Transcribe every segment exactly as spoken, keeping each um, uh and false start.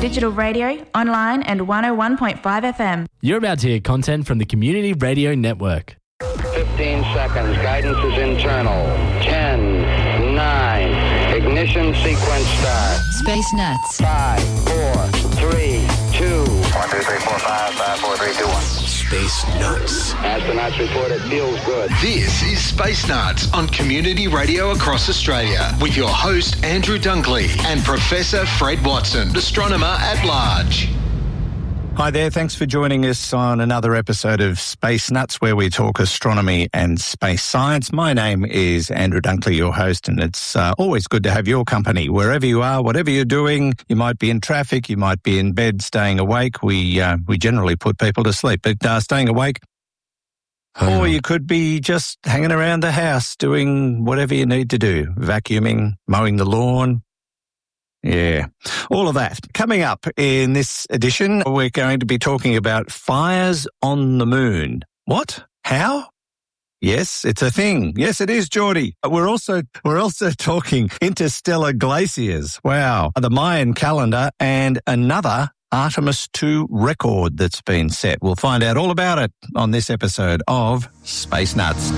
digital radio, online and one oh one point five F M. You're about to hear content from the Community Radio Network. fifteen seconds. Guidance is internal. ten, nine. Ignition sequence start. Space Nuts. five, four, three, two. one, two, three, four, five, five, four, three, two, one. Space Nuts. Astronauts report it feels good. This is Space Nuts on Community Radio across Australia with your host Andrew Dunkley and Professor Fred Watson, astronomer at large. Hi there, thanks for joining us on another episode of Space Nuts where we talk astronomy and space science. My name is Andrew Dunkley, your host, and it's uh, always good to have your company. Wherever you are, whatever you're doing, you might be in traffic, you might be in bed, staying awake. We uh, we generally put people to sleep, but uh, staying awake. Oh. Or you could be just hanging around the house doing whatever you need to do, vacuuming, mowing the lawn. Yeah, all of that. Coming up in this edition, we're going to be talking about fires on the moon. What? How? Yes, it's a thing. Yes, it is, Geordie. We're also we're also talking interstellar glaciers. Wow. The Mayan calendar and another Artemis two record that's been set. We'll find out all about it on this episode of Space Nuts.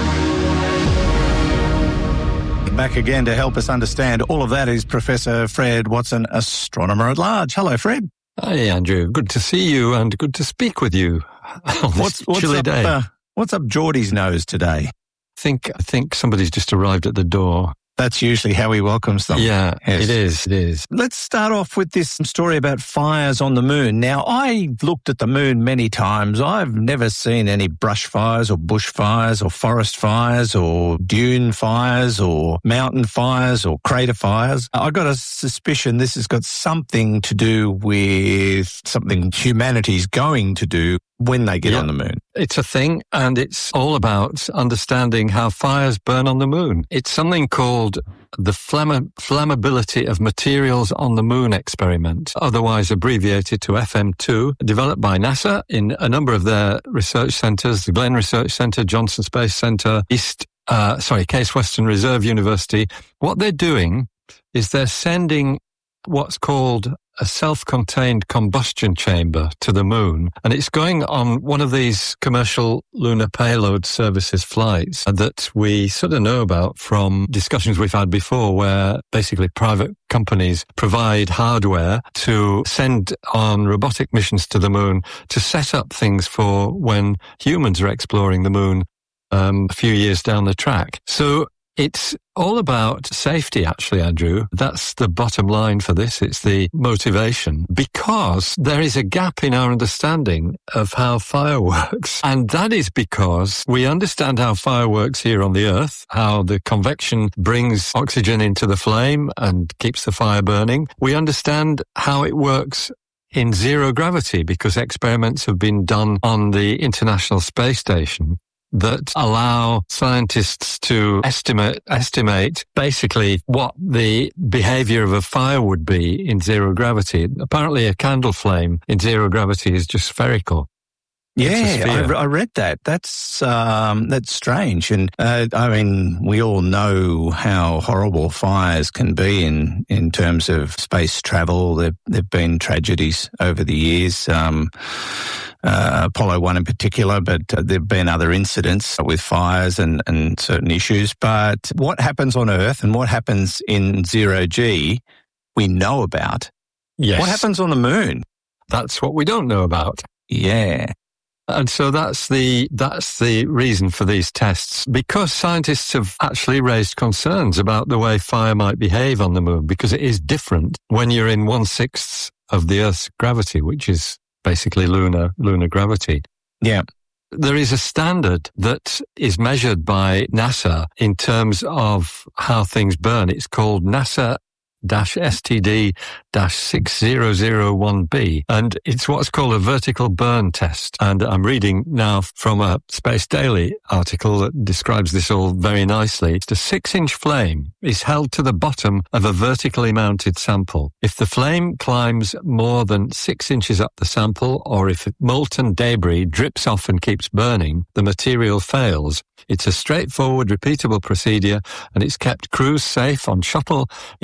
Back again to help us understand all of that is Professor Fred Watson, astronomer at large. Hello, Fred. Hi, Andrew. Good to see you and good to speak with you on this what's, what's chilly up, day. Uh, what's up Geordie's nose today? I think, I think somebody's just arrived at the door. That's usually how he welcomes them. Yeah, yes. it is, it is. Let's start off with this story about fires on the moon. Now, I've looked at the moon many times. I've never seen any brush fires or bush fires or forest fires or dune fires or mountain fires or crater fires. I've got a suspicion this has got something to do with something humanity's going to do when they get yeah. on the moon. It's a thing, and it's all about understanding how fires burn on the moon. It's something called the Flamm- Flammability of Materials on the Moon experiment, otherwise abbreviated to F M two, developed by NASA in a number of their research centres, the Glenn Research Centre, Johnson Space Centre, East, uh, sorry, Case Western Reserve University. What they're doing is they're sending what's called a self-contained combustion chamber to the moon, and it's going on one of these commercial lunar payload services flights that we sort of know about from discussions we've had before, where basically private companies provide hardware to send on robotic missions to the moon to set up things for when humans are exploring the moon um, a few years down the track. So it's all about safety, actually, Andrew. That's the bottom line for this. It's the motivation, because there is a gap in our understanding of how fire works. And that is because we understand how fire works here on the Earth, how the convection brings oxygen into the flame and keeps the fire burning. We understand how it works in zero gravity, because experiments have been done on the International Space Station that allow scientists to estimate estimate basically what the behavior of a fire would be in zero gravity. Apparently a candle flame in zero gravity is just spherical. Yeah, I, I read that. That's um, that's strange. And uh, I mean, we all know how horrible fires can be in, in terms of space travel. There have been tragedies over the years. Um, Uh, Apollo one in particular, but uh, there have been other incidents with fires and, and certain issues. But what happens on Earth and what happens in zero G, we know about. Yes. What happens on the moon? That's what we don't know about. Yeah. And so that's the that's the reason for these tests, because scientists have actually raised concerns about the way fire might behave on the moon, because it is different when you're in one-sixth of the Earth's gravity, which is basically lunar lunar gravity. Yeah. There is a standard that is measured by NASA in terms of how things burn. It's called NASA S T D six thousand one B, and it's what's called a vertical burn test. And I'm reading now from a Space Daily article that describes this all very nicely. A six-inch flame is held to the bottom of a vertically mounted sample. If the flame climbs more than six inches up the sample, or if molten debris drips off and keeps burning, the material fails. It's a straightforward, repeatable procedure, and it's kept crews safe on shuttle, International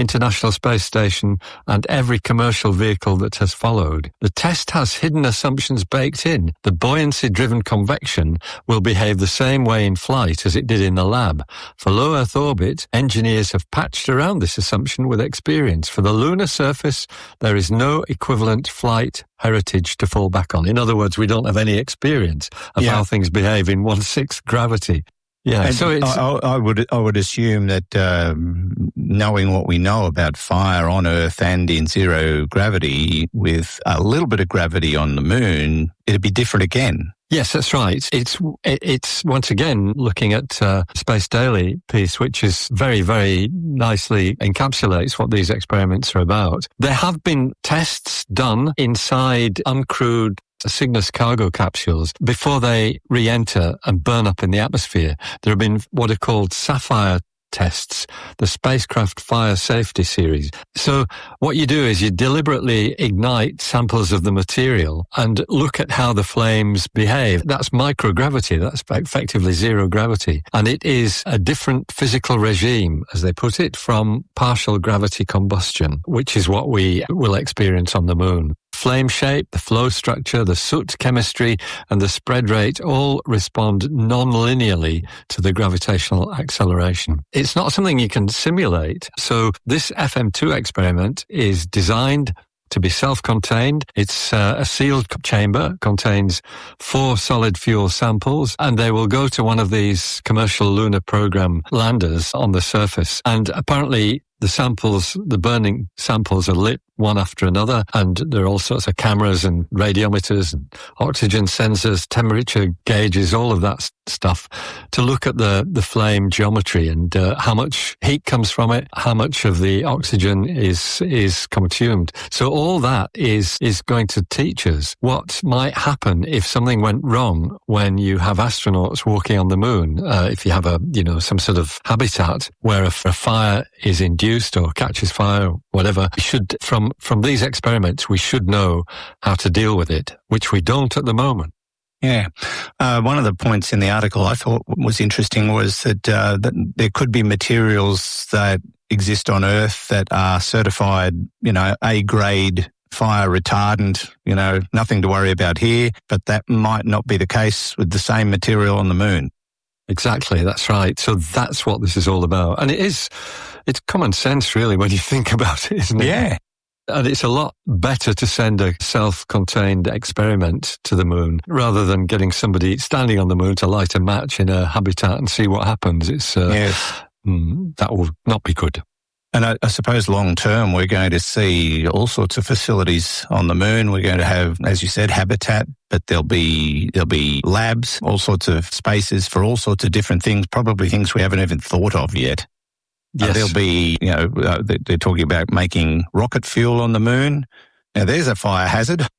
International Space Station and every commercial vehicle that has followed. The test has hidden assumptions baked in. The buoyancy-driven convection will behave the same way in flight as it did in the lab. For low Earth orbit, engineers have patched around this assumption with experience. For the lunar surface, there is no equivalent flight heritage to fall back on. In other words, we don't have any experience of Yeah. how things behave in one-sixth gravity. Yeah, And so it's... I, I would I would assume that um, knowing what we know about fire on Earth and in zero gravity, with a little bit of gravity on the moon, it'd be different again. Yes, that's right. It's it's once again looking at uh, Space Daily piece, which is very, very nicely encapsulates what these experiments are about. There have been tests done inside uncrewed Cygnus cargo capsules before they re-enter and burn up in the atmosphere. There have been what are called SAFFIRE tests, the Spacecraft Fire Safety Series. So what you do is you deliberately ignite samples of the material and look at how the flames behave. That's microgravity. That's effectively zero gravity. And it is a different physical regime, as they put it, from partial gravity combustion, which is what we will experience on the moon. Flame shape, the flow structure, the soot chemistry, and the spread rate all respond non-linearly to the gravitational acceleration. It's not something you can simulate. So this F M two experiment is designed to be self-contained. It's uh, a sealed chamber, contains four solid fuel samples, and they will go to one of these commercial lunar program landers on the surface. And apparently the samples, the burning samples are lit one after another, and there are all sorts of cameras and radiometers and oxygen sensors, temperature gauges, all of that stuff to look at the, the flame geometry and uh, how much heat comes from it, how much of the oxygen is is consumed. So all that is is going to teach us what might happen if something went wrong when you have astronauts walking on the moon. Uh, if you have a, you know, some sort of habitat where a, a fire is induced or catches fire or whatever, we should, from From these experiments, we should know how to deal with it, which we don't at the moment. Yeah. Uh, one of the points in the article I thought was interesting was that, uh, that there could be materials that exist on Earth that are certified, you know, A-grade fire retardant, you know, nothing to worry about here, but that might not be the case with the same material on the moon. Exactly, that's right. So that's what this is all about. And it is, it's common sense really when you think about it, isn't it? Yeah. And it's a lot better to send a self-contained experiment to the moon rather than getting somebody standing on the moon to light a match in a habitat and see what happens. It's uh, Yes. mm, that will not be good. And I, I suppose long term, we're going to see all sorts of facilities on the moon. We're going to have, as you said, habitat, but there'll be there'll be labs, all sorts of spaces for all sorts of different things, probably things we haven't even thought of yet. Yes. Uh, there'll be, you know, uh, they're talking about making rocket fuel on the moon. Now, there's a fire hazard.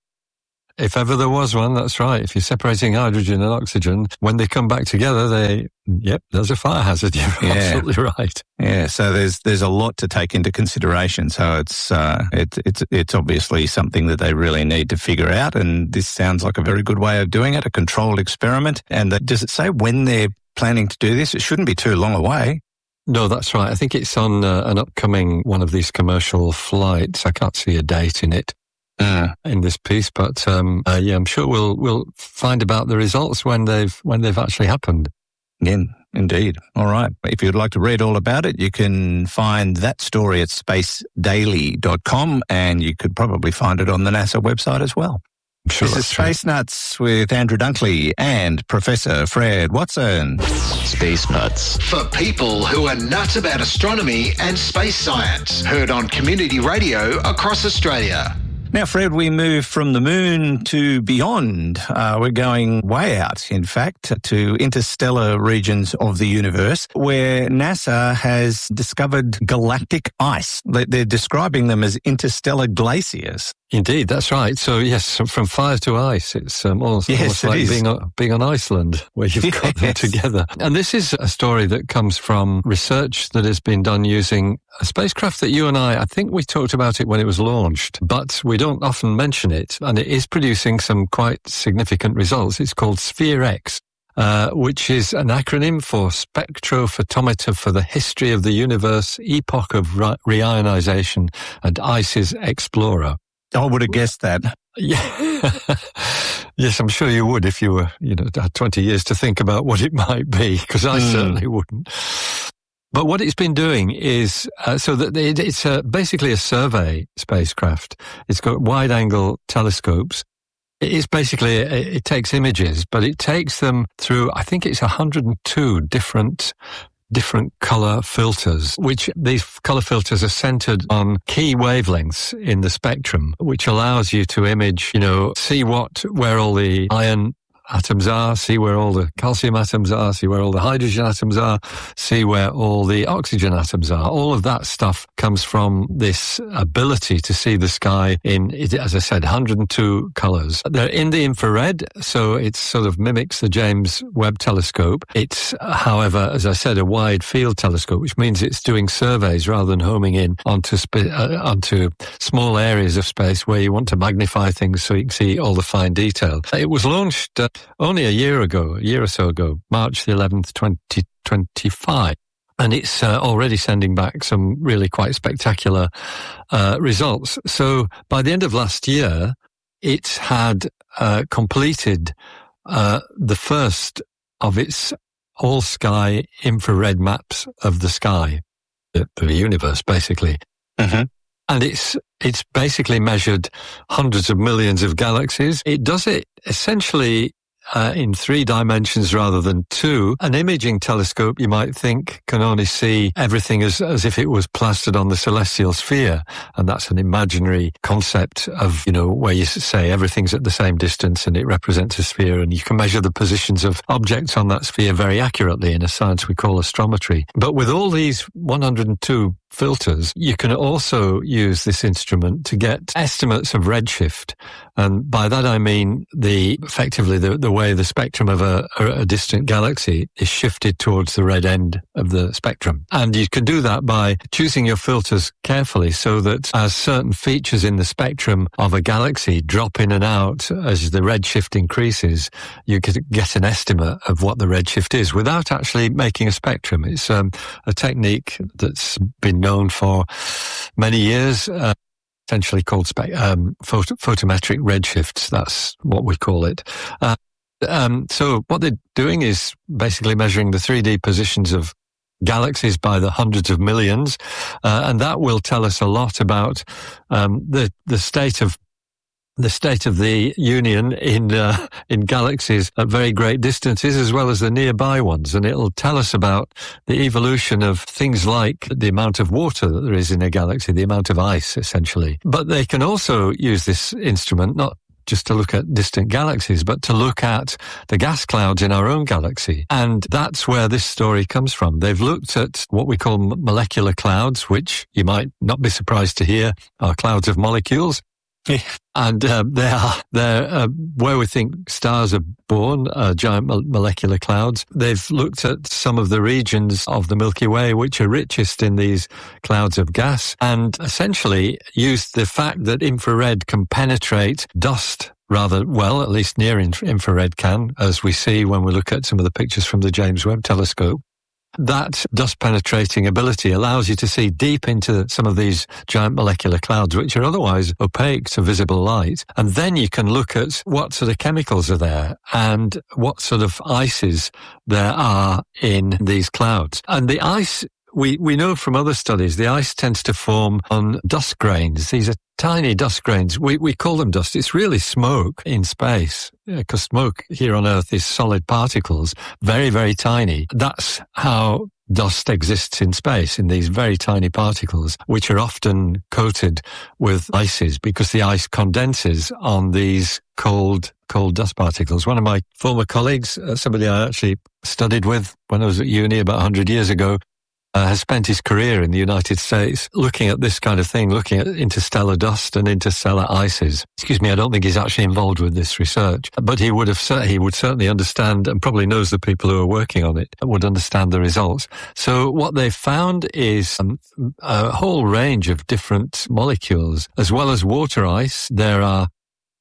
If ever there was one, that's right. If you're separating hydrogen and oxygen, when they come back together, they, yep, there's a fire hazard. You're Yeah. absolutely right. Yeah, so there's there's a lot to take into consideration. So it's uh, it's it's it's obviously something that they really need to figure out. And this sounds like a very good way of doing it, a controlled experiment. And that, does it say when they're planning to do this? It shouldn't be too long away. No, that's right. I think it's on uh, an upcoming one of these commercial flights. I can't see a date in it. Uh, in this piece, but um, uh, yeah, I'm sure we'll we'll find about the results when they've when they've actually happened. Yeah, indeed. All right. If you'd like to read all about it, you can find that story at space daily dot com, and you could probably find it on the NASA website as well. I'm sure this is Space Nuts with Andrew Dunkley and Professor Fred Watson. Space Nuts. For people who are nuts about astronomy and space science. Heard on community radio across Australia. Now, Fred, we move from the moon to beyond. Uh, we're going way out, in fact, to interstellar regions of the universe, where NASA has discovered galactic ice. They're describing them as interstellar glaciers. Indeed, that's right. So yes, from fire to ice, it's um, almost, yes, almost it like is. being on, being on Iceland, where you've got them Yes. together. And this is a story that comes from research that has been done using a spacecraft that you and I, I think we talked about it when it was launched, but we don't often mention it. And it is producing some quite significant results. It's called SPHERE-X. uh, which is an acronym for Spectrophotometer for the History of the Universe, Epoch of Re- Reionization, and ICES Explorer. I would have guessed that. Yeah. Yes, I'm sure you would if you were, you know, had twenty years to think about what it might be, because I mm. certainly wouldn't. But what it's been doing is, uh, so that it, it's a, basically a survey spacecraft. It's got wide-angle telescopes. It's basically, it, it takes images, but it takes them through, I think it's one hundred two different different color filters, which these color filters are centered on key wavelengths in the spectrum, which allows you to image, you know, see what, where all the iron atoms are, see where all the calcium atoms are, see where all the hydrogen atoms are, see where all the oxygen atoms are. All of that stuff comes from this ability to see the sky in, as I said, one hundred two colors. They're in the infrared, so it sort of mimics the James Webb Telescope. It's, however, as I said, a wide field telescope, which means it's doing surveys rather than homing in onto sp- uh, onto small areas of space where you want to magnify things so you can see all the fine detail. It was launched uh, only a year ago, a year or so ago, March the eleventh, twenty twenty-five. And it's uh, already sending back some really quite spectacular uh, results. So by the end of last year, it had uh, completed uh, the first of its all-sky infrared maps of the sky, the, the universe, basically. Mm-hmm. And it's it's basically measured hundreds of millions of galaxies. It does it essentially Uh, in three dimensions rather than two. An imaging telescope, you might think, can only see everything as, as if it was plastered on the celestial sphere. And that's an imaginary concept of, you know, where you say everything's at the same distance and it represents a sphere, and you can measure the positions of objects on that sphere very accurately in a science we call astrometry. But with all these one hundred two filters, you can also use this instrument to get estimates of redshift. And by that I mean the effectively the, the way the spectrum of a, a distant galaxy is shifted towards the red end of the spectrum. And you can do that by choosing your filters carefully so that as certain features in the spectrum of a galaxy drop in and out as the redshift increases, you can get an estimate of what the redshift is without actually making a spectrum. It's um, a technique that's been known for many years, uh, essentially called spe- um, photo- photometric redshifts. That's what we call it. Uh, um, so what they're doing is basically measuring the three D positions of galaxies by the hundreds of millions, uh, and that will tell us a lot about um, the the state of the state of the union in uh, in galaxies at very great distances as well as the nearby ones. And it'll tell us about the evolution of things like the amount of water that there is in a galaxy, the amount of ice, essentially. But they can also use this instrument not just to look at distant galaxies, but to look at the gas clouds in our own galaxy. And that's where this story comes from. They've looked at what we call molecular clouds, which you might not be surprised to hear are clouds of molecules. Yeah. And uh, they are they're uh, where we think stars are born, uh, giant mo- molecular clouds. They've looked at some of the regions of the Milky Way which are richest in these clouds of gas, and essentially used the fact that infrared can penetrate dust rather well, at least near in- infrared can, as we see when we look at some of the pictures from the James Webb Telescope. That dust-penetrating ability allows you to see deep into some of these giant molecular clouds, which are otherwise opaque to visible light. And then you can look at what sort of chemicals are there and what sort of ices there are in these clouds. And the ice, we, we know from other studies, the ice tends to form on dust grains. These are tiny dust grains. We, we call them dust. It's really smoke in space, because smoke here on Earth is solid particles, very, very tiny. That's how dust exists in space, in these very tiny particles, which are often coated with ices because the ice condenses on these cold, cold dust particles. One of my former colleagues, uh, somebody I actually studied with when I was at uni about one hundred years ago, Uh, has spent his career in the United States looking at this kind of thing, looking at interstellar dust and interstellar ices. Excuse me, I don't think he's actually involved with this research, but he would have he would certainly understand, and probably knows the people who are working on it, would understand the results. So what they've found is um, a whole range of different molecules, as well as water ice. There are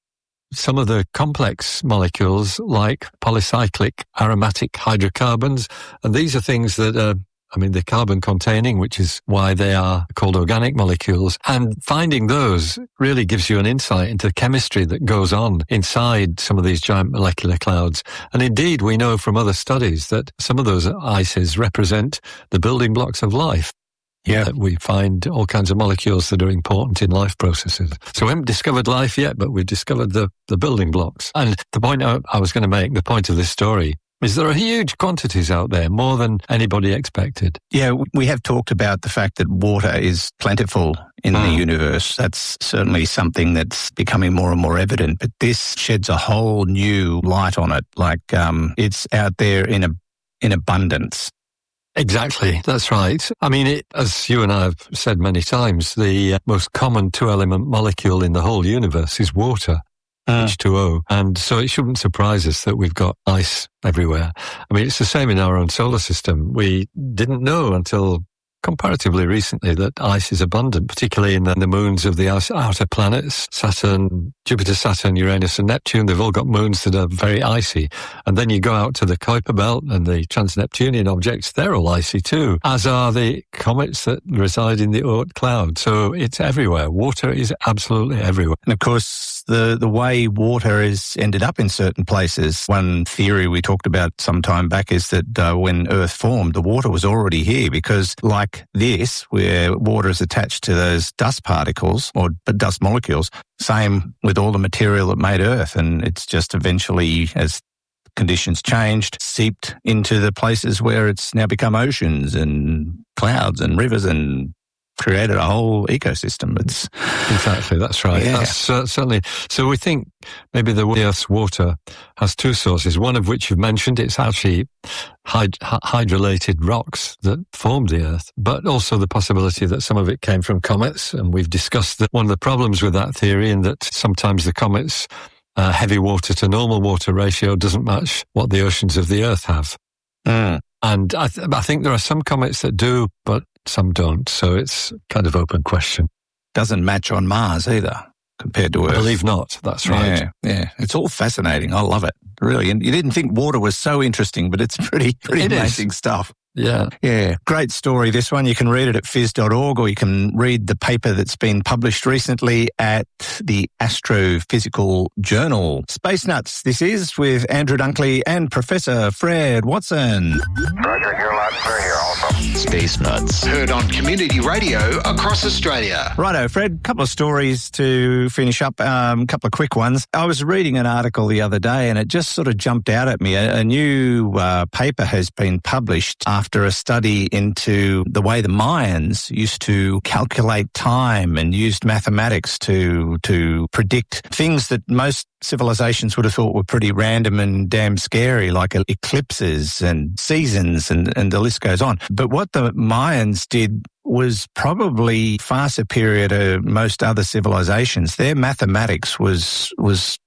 some of the complex molecules like polycyclic aromatic hydrocarbons. And these are things that are, I mean, they're carbon containing, which is why they are called organic molecules. And finding those really gives you an insight into the chemistry that goes on inside some of these giant molecular clouds. And indeed, we know from other studies that some of those ices represent the building blocks of life. Yeah. That we find all kinds of molecules that are important in life processes. So we haven't discovered life yet, but we've discovered the, the building blocks. And the point I, I was going to make, the point of this story, is there are huge quantities out there, more than anybody expected. Yeah, we have talked about the fact that water is plentiful in mm. the universe. That's certainly something that's becoming more and more evident. But this sheds a whole new light on it. Like um, it's out there in a, in abundance. Exactly, that's right. I mean, it, as you and I have said many times, the uh, most common two-element molecule in the whole universe is water. Uh. H two O. And so it shouldn't surprise us that we've got ice everywhere. I mean, it's the same in our own solar system. We didn't know until comparatively recently that ice is abundant, particularly in the, the moons of the outer planets, Saturn, Jupiter, Saturn, Uranus and Neptune. They've all got moons that are very icy. And then you go out to the Kuiper Belt and the trans-Neptunian objects, they're all icy too, as are the comets that reside in the Oort cloud. So it's everywhere. Water is absolutely everywhere. And of course, the, the way water has ended up in certain places, one theory we talked about some time back is that uh, when Earth formed, the water was already here because like this, where water is attached to those dust particles or dust molecules, same with all the material that made Earth. And it's just eventually, as conditions changed, seeped into the places where it's now become oceans and clouds and rivers and created a whole ecosystem. It's exactly, that's right. Yeah. That's uh, certainly. So we think maybe the Earth's water has two sources, one of which you've mentioned. It's actually hyd- hydrolated rocks that formed the Earth, but also the possibility that some of it came from comets. And we've discussed that one of the problems with that theory, in that sometimes the comets' uh, heavy water to normal water ratio doesn't match what the oceans of the Earth have. Mm. And I, th- I think there are some comets that do, but some don't. So it's kind of open question. Doesn't match on Mars either, compared to Earth. I believe not. That's right. Yeah, yeah. It's all fascinating. I love it. Really. And you didn't think water was so interesting, but it's pretty, pretty it amazing is. stuff. Yeah. Yeah. Great story, this one. You can read it at phys dot org, or you can read the paper that's been published recently at the Astrophysical Journal. Space Nuts, this is with Andrew Dunkley and Professor Fred Watson. Roger, you're loud and clear here also. Space Nuts. Heard on community radio across Australia. Righto, Fred, a couple of stories to finish up, um, a couple of quick ones. I was reading an article the other day and it just sort of jumped out at me. A, a new uh, paper has been published after After a study into the way the Mayans used to calculate time and used mathematics to to predict things that most civilizations would have thought were pretty random and damn scary, like eclipses and seasons, and, and the list goes on. But what the Mayans did was probably far superior to most other civilizations. Their mathematics was was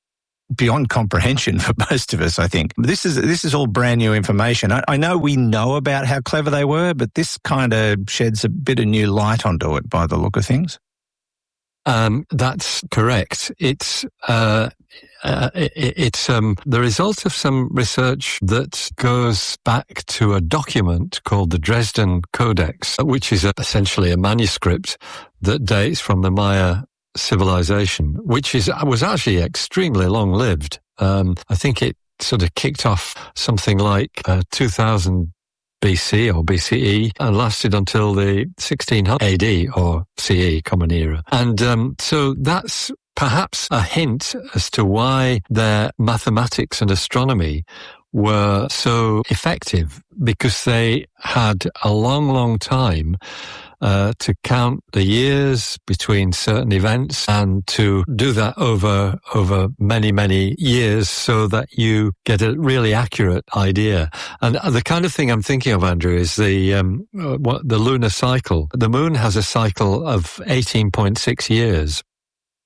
beyond comprehension for most of us, I think. This is this is all brand new information. I, I know we know about how clever they were, but this kind of sheds a bit of new light onto it by the look of things. Um, that's correct. It's uh, uh, it, it's um, the result of some research that goes back to a document called the Dresden Codex, which is a, essentially a manuscript that dates from the Maya civilization, which is was actually extremely long-lived. Um, I think it sort of kicked off something like uh, two thousand B C or B C E and lasted until the sixteen hundred A D or C E, Common Era. And um, so that's perhaps a hint as to why their mathematics and astronomy were so effective, because they had a long, long time Uh, to count the years between certain events and to do that over over many, many years so that you get a really accurate idea. And the kind of thing I'm thinking of, Andrew, is the um, what the lunar cycle. The moon has a cycle of eighteen point six years.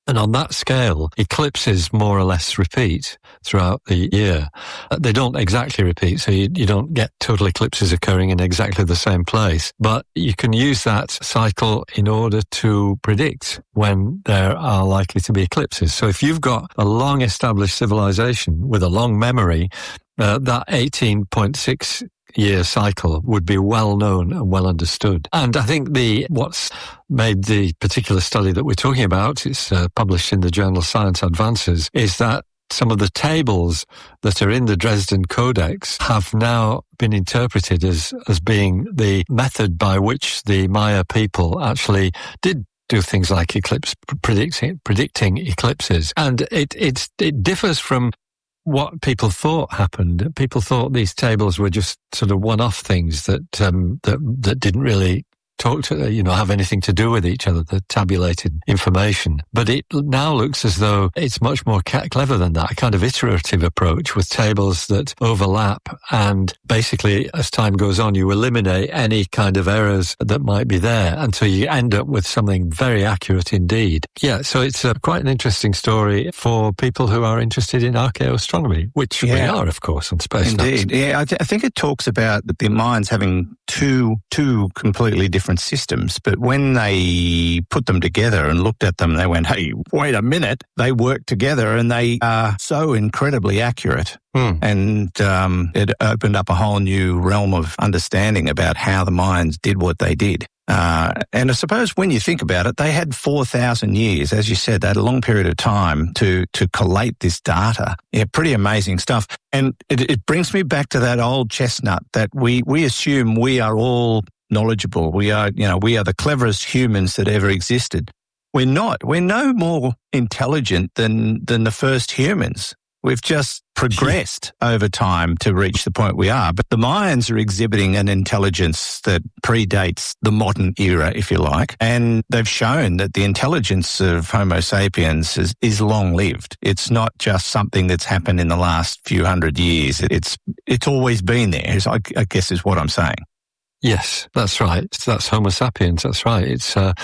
And on that scale, eclipses more or less repeat throughout the year. They don't exactly repeat, so you, you don't get total eclipses occurring in exactly the same place. But you can use that cycle in order to predict when there are likely to be eclipses. So if you've got a long established civilization with a long memory, uh, that eighteen point six year cycle would be well known and well understood. And I think the what's made the particular study that we're talking about, it's uh, published in the journal Science Advances, is that some of the tables that are in the Dresden Codex have now been interpreted as, as being the method by which the Maya people actually did do things like eclipse predicting, predicting eclipses. And it, it's, it differs from what people thought happened. People thought these tables were just sort of one-off things that um, that that didn't really talk to, you know, have anything to do with each other, the tabulated information. But it now looks as though it's much more ca- clever than that, a kind of iterative approach with tables that overlap. And basically, as time goes on, you eliminate any kind of errors that might be there until you end up with something very accurate indeed. Yeah, so it's uh, quite an interesting story for people who are interested in archaeoastronomy, which yeah. we are, of course, on Space Indeed. Nuts. Yeah, I, th- I think it talks about the Mayans having two two completely different systems, but when they put them together and looked at them, they went, hey, wait a minute, they work together and they are so incredibly accurate. Mm. And um, it opened up a whole new realm of understanding about how the Mayans did what they did. Uh, and I suppose when you think about it, they had four thousand years, as you said, they had a long period of time to, to collate this data. Yeah, pretty amazing stuff. And it, it brings me back to that old chestnut that we, we assume we are all knowledgeable. We are, you know, we are the cleverest humans that ever existed. We're not. We're no more intelligent than, than the first humans. We've just progressed over time to reach the point we are. But the Mayans are exhibiting an intelligence that predates the modern era, if you like. And they've shown that the intelligence of Homo sapiens is, is long-lived. It's not just something that's happened in the last few hundred years. It's, it's always been there, I, I guess is what I'm saying. Yes, that's right. That's Homo sapiens. That's right. It's uh,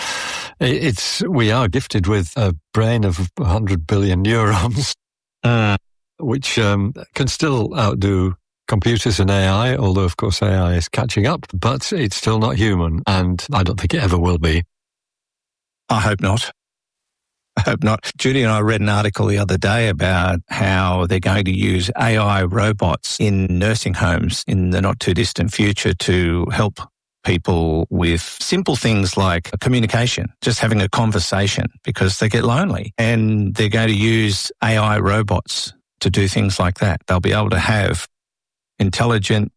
it's we are gifted with a brain of one hundred billion neurons, uh, which um, can still outdo computers and A I. Although, of course, A I is catching up, but it's still not human, and I don't think it ever will be. I hope not. I hope not. Judy and I read an article the other day about how they're going to use A I robots in nursing homes in the not too distant future to help people with simple things like communication, just having a conversation because they get lonely. And they're going to use A I robots to do things like that. They'll be able to have intelligent,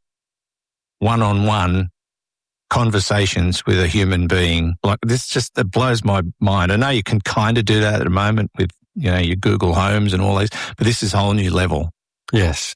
one-on-one conversations with a human being. Like this just, it blows my mind. I know you can kind of do that at the moment with, you know, your Google Homes and all these, but this is a whole new level. Yes.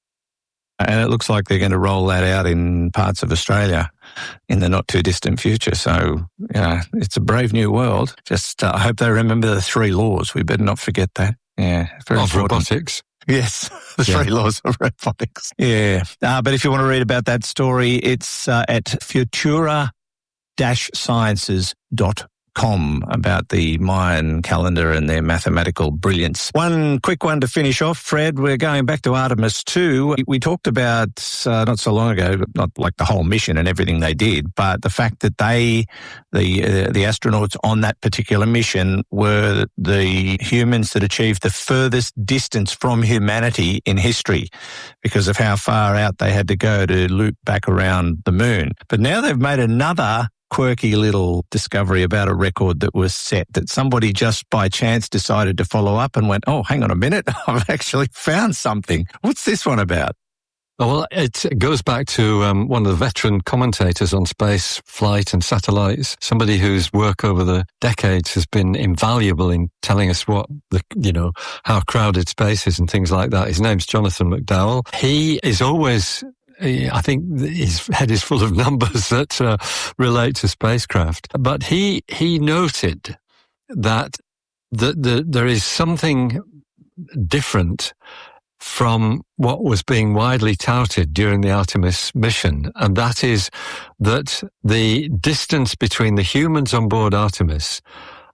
And it looks like they're going to roll that out in parts of Australia in the not too distant future. So, you know, it's a brave new world. Just, uh, I hope they remember the three laws. We better not forget that. Yeah. Very of important. Robotics. Yes, the yeah. three laws of robotics. Yeah. Uh, but if you want to read about that story, it's uh, at futura dash sciences dot com about the Mayan calendar and their mathematical brilliance. One quick one to finish off, Fred. We're going back to Artemis two. We, we talked about uh, not so long ago, not like the whole mission and everything they did, but the fact that they, the uh, the astronauts on that particular mission were the humans that achieved the furthest distance from humanity in history because of how far out they had to go to loop back around the moon. But now they've made another quirky little discovery about a record that was set that somebody just by chance decided to follow up and went, oh, hang on a minute, I've actually found something. What's this one about? Well, it goes back to um, one of the veteran commentators on space flight and satellites, somebody whose work over the decades has been invaluable in telling us what the, you know, how crowded space is and things like that. His name's Jonathan McDowell. He is always, I think his head is full of numbers that uh, relate to spacecraft. But he he noted that the, the, there is something different from what was being widely touted during the Artemis mission, and that is that the distance between the humans on board Artemis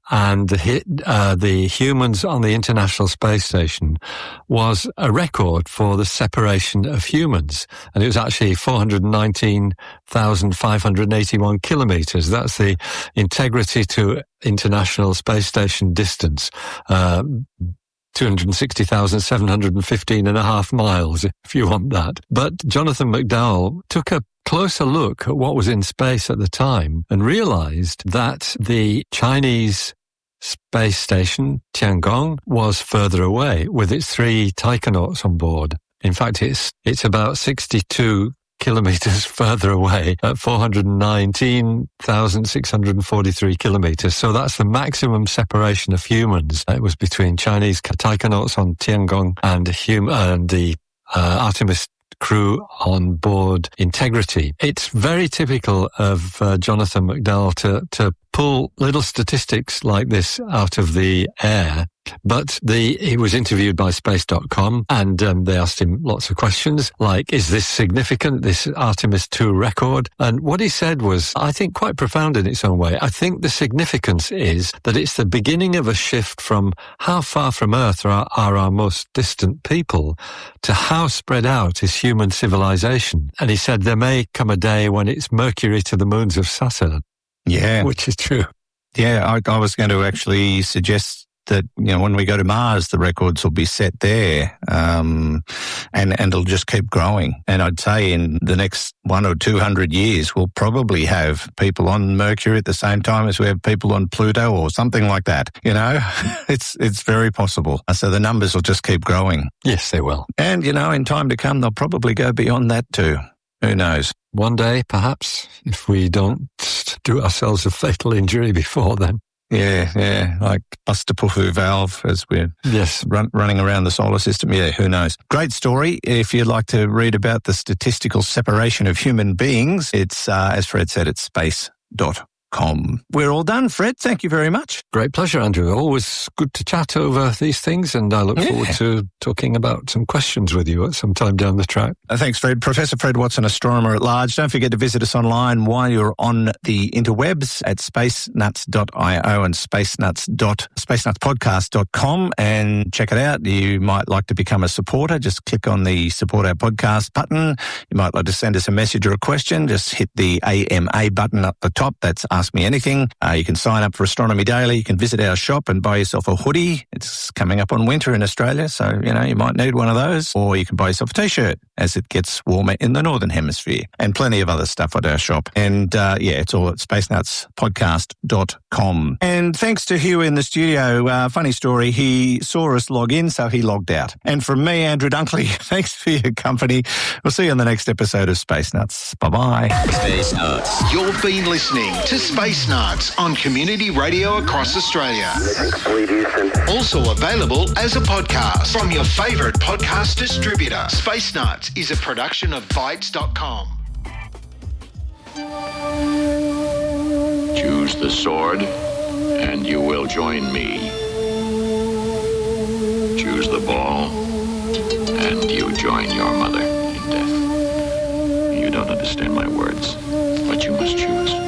and the, uh, the humans on the International Space Station was a record for the separation of humans. And it was actually four hundred nineteen thousand five hundred eighty-one kilometers. That's the integrity to International Space Station distance. Uh, two hundred sixty thousand seven hundred fifteen and a half miles, if you want that. But Jonathan McDowell took a closer look at what was in space at the time and realized that the Chinese space station, Tiangong, was further away with its three taikonauts on board. In fact, it's, it's about sixty-two kilometers further away at four hundred nineteen thousand six hundred forty-three kilometers. So that's the maximum separation of humans. It was between Chinese taikonauts on Tiangong and, hum- and the uh, Artemis crew on board Integrity. It's very typical of uh, Jonathan McDowell to, to pull little statistics like this out of the air. But the, he was interviewed by space dot com and um, they asked him lots of questions like, is this significant, this Artemis two record? And what he said was, I think, quite profound in its own way. I think the significance is that it's the beginning of a shift from how far from Earth are, are our most distant people to how spread out is human civilization. And he said there may come a day when it's Mercury to the moons of Saturn. Yeah. Which is true. Yeah, I, I was going to actually suggest that, you know, when we go to Mars, the records will be set there, um, and, and it'll just keep growing. And I'd say in the next one or two hundred years, we'll probably have people on Mercury at the same time as we have people on Pluto or something like that. You know, it's, it's very possible. So the numbers will just keep growing. Yes, they will. And, you know, in time to come, they'll probably go beyond that too. Who knows? One day, perhaps, if we don't do ourselves a fatal injury before then. Yeah, yeah, like Buster-Pufu valve as we're yes. run, running around the solar system. Yeah, who knows? Great story. If you'd like to read about the statistical separation of human beings, it's, uh, as Fred said, it's space dot com. We're all done, Fred. Thank you very much. Great pleasure, Andrew. Always good to chat over these things, and I look yeah. forward to talking about some questions with you at some time down the track. Uh, thanks, Fred. Professor Fred Watson, astronomer at large. Don't forget to visit us online while you're on the interwebs at space nuts dot io and space nuts dot space nuts podcast dot com and check it out. You might like to become a supporter. Just click on the support our podcast button. You might like to send us a message or a question. Just hit the A M A button up the top. That's Ask Me Anything. Uh, you can sign up for Astronomy Daily. You can visit our shop and buy yourself a hoodie. It's coming up on winter in Australia, so, you know, you might need one of those. Or you can buy yourself a T-shirt as it gets warmer in the Northern Hemisphere. And plenty of other stuff at our shop. And, uh, yeah, it's all at space nuts podcast dot com. And thanks to Hugh in the studio. Uh, funny story, he saw us log in, so he logged out. And from me, Andrew Dunkley, thanks for your company. We'll see you on the next episode of Space Nuts. Bye-bye. Space Nuts. You've been listening to Space Nuts on Community Radio across Australia. Also available as a podcast from your favourite podcast distributor. Space Nuts is a production of Bytes dot com. Choose the sword, and you will join me. Choose the ball, and you join your mother in death. You don't understand my words, but you must choose.